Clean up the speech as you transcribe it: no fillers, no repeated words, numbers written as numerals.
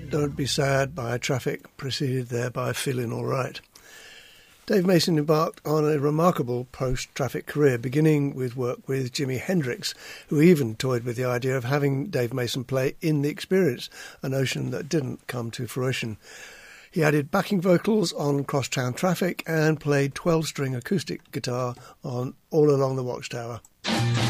Don't Be Sad by Traffic, preceded there by Feeling All Right. Dave Mason embarked on a remarkable post-Traffic career, beginning with work with Jimi Hendrix, who even toyed with the idea of having Dave Mason play in The Experience, a notion that didn't come to fruition. He added backing vocals on Crosstown Traffic and played 12-string acoustic guitar on All Along the Watchtower.